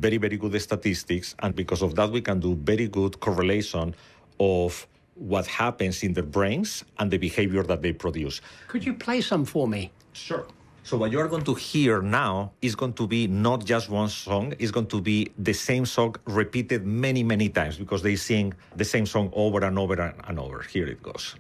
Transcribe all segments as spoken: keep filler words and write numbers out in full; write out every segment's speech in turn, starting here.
very, very good statistics. And because of that, we can do very good correlation of what happens in their brains and the behavior that they produce. Could you play some for me? Sure. So what you are going to hear now is going to be not just one song, it's going to be the same song repeated many, many times because they sing the same song over and over and over. Here it goes.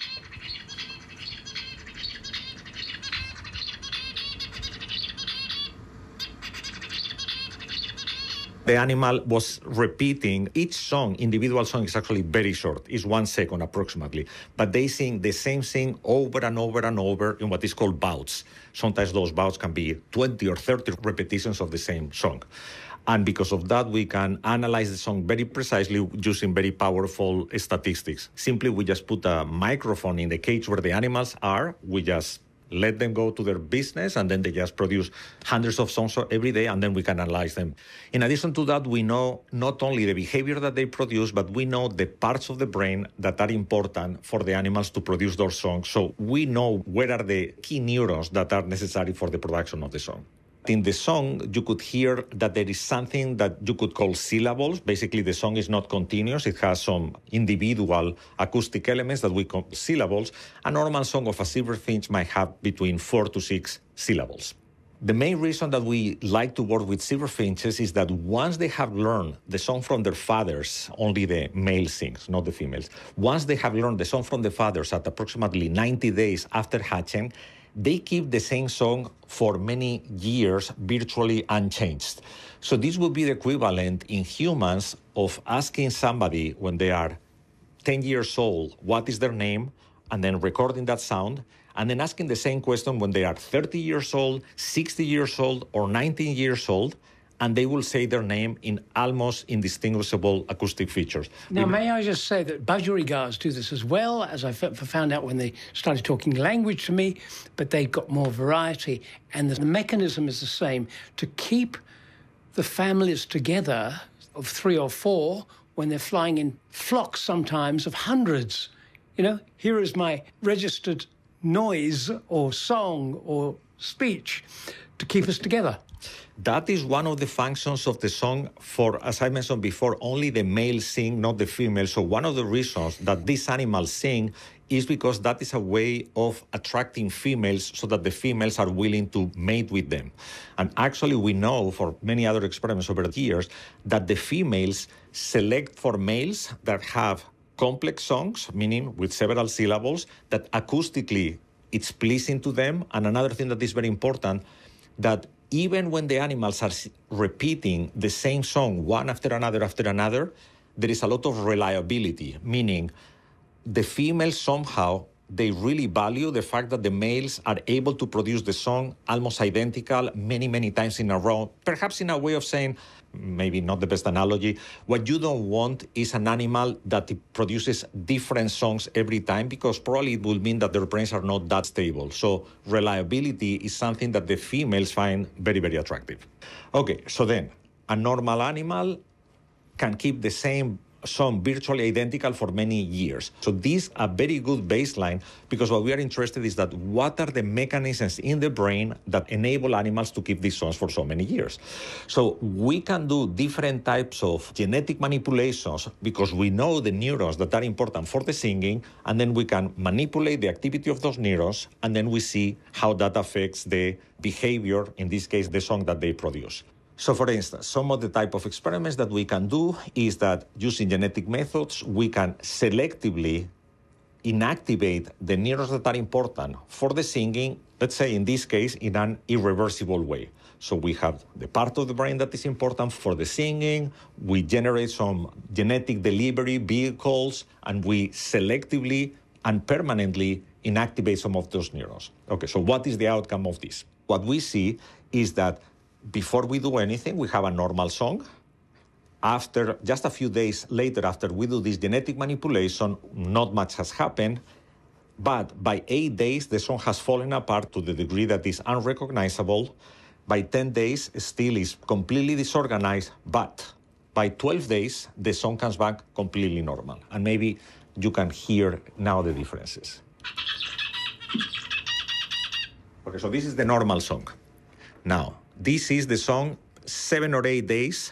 The animal was repeating each song. Individual song is actually very short. It's one second approximately. But they sing the same thing over and over and over in what is called bouts. Sometimes those bouts can be twenty or thirty repetitions of the same song. And because of that, we can analyze the song very precisely using very powerful statistics. Simply, we just put a microphone in the cage where the animals are. We just let them go to their business, and then they just produce hundreds of songs every day, and then we can analyze them. In addition to that, we know not only the behavior that they produce, but we know the parts of the brain that are important for the animals to produce those songs. So we know where are the key neurons that are necessary for the production of the song. In the song, you could hear that there is something that you could call syllables. Basically, the song is not continuous. It has some individual acoustic elements that we call syllables. A normal song of a silverfinch might have between four to six syllables. The main reason that we like to work with silverfinches is that once they have learned the song from their fathers, only the male sings, not the females. Once they have learned the song from the fathers at approximately ninety days after hatching, they keep the same song for many years virtually unchanged. So this would be the equivalent in humans of asking somebody when they are ten years old, what is their name, and then recording that sound, and then asking the same question when they are thirty years old, sixty years old, or nineteen years old, and they will say their name in almost indistinguishable acoustic features. Now, may I just say that budgerigars do this as well, as I f- found out when they started talking language to me, but they've got more variety. And the mechanism is the same, to keep the families together of three or four when they're flying in flocks sometimes of hundreds. You know, here is my registered noise or song or speech to keep us together. That is one of the functions of the song for, as I mentioned before, only the males sing, not the females. So one of the reasons that these animals sing is because that is a way of attracting females so that the females are willing to mate with them. And actually, we know for many other experiments over the years that the females select for males that have complex songs, meaning with several syllables, that acoustically it's pleasing to them. And another thing that is very important, that even when the animals are repeating the same song one after another after another, there is a lot of reliability, meaning the females somehow, they really value the fact that the males are able to produce the song almost identical many, many times in a row. Perhaps in a way of saying, maybe not the best analogy, what you don't want is an animal that produces different songs every time, because probably it will mean that their brains are not that stable. So reliability is something that the females find very, very attractive. Okay, so then a normal animal can keep the same song virtually identical for many years. So this is a very good baseline, because what we are interested is that what are the mechanisms in the brain that enable animals to keep these songs for so many years. So we can do different types of genetic manipulations because we know the neurons that are important for the singing, and then we can manipulate the activity of those neurons, and then we see how that affects the behavior, in this case, the song that they produce. So, for instance, some of the type of experiments that we can do is that using genetic methods, we can selectively inactivate the neurons that are important for the singing, let's say in this case, in an irreversible way. So we have the part of the brain that is important for the singing, we generate some genetic delivery vehicles, and we selectively and permanently inactivate some of those neurons. Okay, so what is the outcome of this? What we see is that before we do anything, we have a normal song. After, just a few days later, after we do this genetic manipulation, not much has happened. But by eight days, the song has fallen apart to the degree that is unrecognizable. By ten days, still is completely disorganized. But by twelve days, the song comes back completely normal. And maybe you can hear now the differences. Okay, so this is the normal song. Now, this is the song seven or eight days